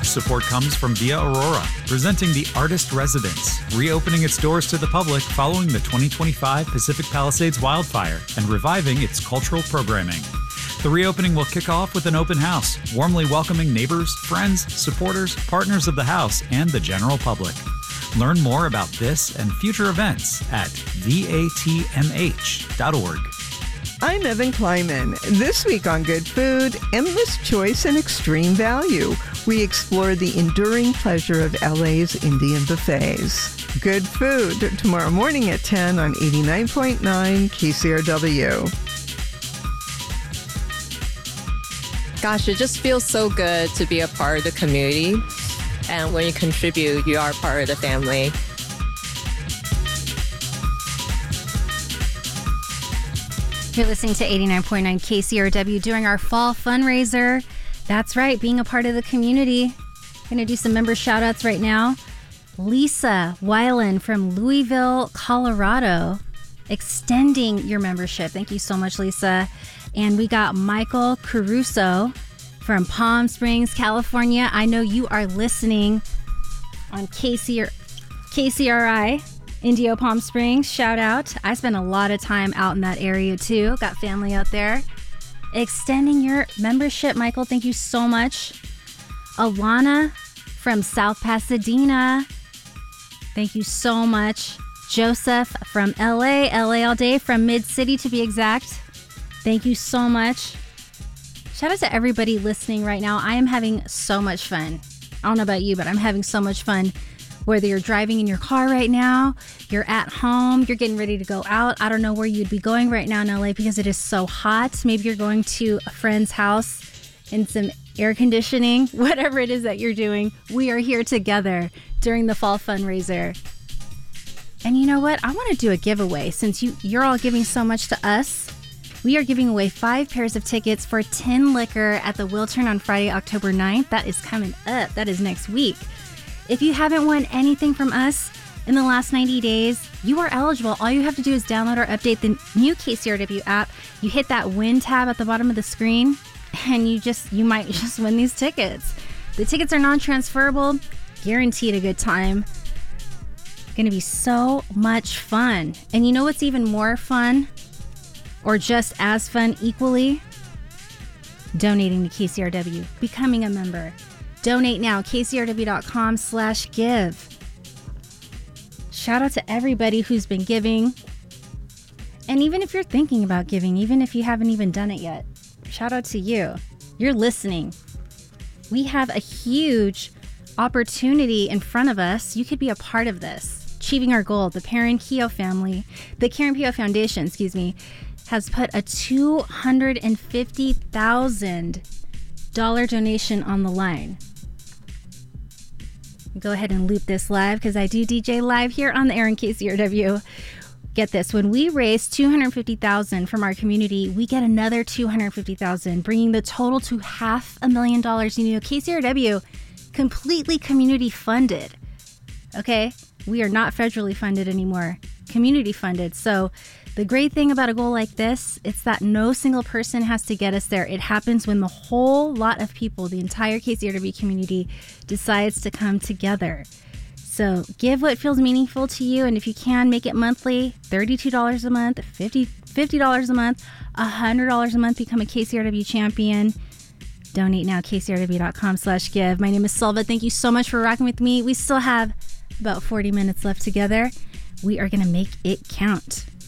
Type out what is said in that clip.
support comes from Via Aurora, presenting the Artist Residence, reopening its doors to the public following the 2025 Pacific Palisades wildfire and reviving its cultural programming. The reopening will kick off with an open house, warmly welcoming neighbors, friends, supporters, partners of the house, and the general public. Learn more about this and future events at vatmh.org. I'm Evan Kleiman. This week on Good Food, endless choice and extreme value. We explore the enduring pleasure of LA's Indian buffets. Good Food, tomorrow morning at 10 on 89.9 KCRW. Gosh, it just feels so good to be a part of the community. And when you contribute, you are part of the family. You're listening to 89.9 KCRW doing our fall fundraiser. That's right, being a part of the community. Going to do some member shout outs right now. Lisa Weiland from Louisville, Colorado, extending your membership. Thank you so much, Lisa. And we got Michael Caruso from Palm Springs, California. I know you are listening on KCRI. Indio Palm Springs, shout out. I spend a lot of time out in that area too. Got family out there. Extending your membership, Michael. Thank you so much. Alana from South Pasadena. Thank you so much. Joseph from LA all day, from Mid-City to be exact. Thank you so much. Shout out to everybody listening right now. I am having so much fun. I don't know about you, but I'm having so much fun. Whether you're driving in your car right now, you're at home, you're getting ready to go out. I don't know where you'd be going right now in LA because it is so hot. Maybe you're going to a friend's house in some air conditioning. Whatever it is that you're doing, we are here together during the fall fundraiser. And you know what? I want to do a giveaway since you're all giving so much to us. We are giving away 5 pairs of tickets for Tin Liquor at the Wiltern on Friday, October 9th. That is coming up. That is next week. If you haven't won anything from us in the last 90 days, you are eligible. All you have to do is download or update the new KCRW app. You hit that win tab at the bottom of the screen, and you might just win these tickets. The tickets are non-transferable, guaranteed a good time. Going to be so much fun. And you know what's even more fun, or just as fun equally? Donating to KCRW, becoming a member. Donate now, kcrw.com/give. Shout out to everybody who's been giving. And even if you're thinking about giving, even if you haven't even done it yet, shout out to you. You're listening. We have a huge opportunity in front of us. You could be a part of this, achieving our goal. The Karen Keough Foundation, has put a $250,000 donation on the line. Go ahead and loop this live because I do DJ live here on the air in KCRW. Get this, when we raise $250,000 from our community, we get another $250,000, bringing the total to $500,000. You know, KCRW, completely community funded. Okay, we are not federally funded anymore, community funded. So the great thing about a goal like this, it's that no single person has to get us there. It happens when the whole lot of people, the entire KCRW community, decides to come together. So give what feels meaningful to you, and if you can, make it monthly, $32 a month, $50 a month, $100 a month, become a KCRW champion. Donate now, kcrw.com/give. My name is Silva. Thank you so much for rocking with me. We still have about 40 minutes left together. We are going to make it count.